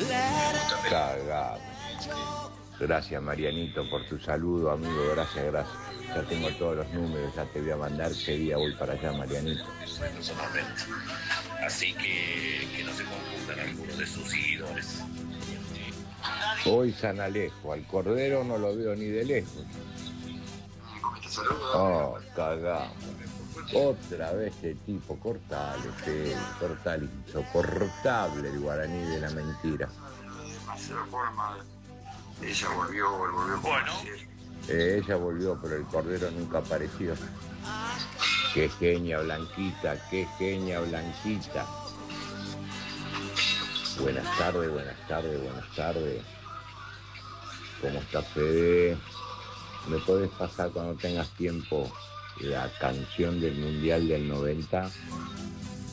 Cagado. Gracias, Marianito, por tu saludo, amigo. Gracias, gracias. Ya tengo todos los números, ya te voy a mandar qué día voy para allá, Marianito. Personalmente. Así que no se confundan algunos de sus seguidores. Hoy San Alejo, al Cordero no lo veo ni de lejos. Oh, cagamos. Otra vez este tipo, cortale, cortale, insoportable el guaraní de la mentira. Ella volvió. Bueno. Ella volvió, pero el Cordero nunca apareció. Qué genia Blanquita, qué genia Blanquita. Buenas tardes, buenas tardes, buenas tardes. ¿Cómo está Fede? ¿Me podés pasar cuando tengas tiempo la canción del Mundial del 90?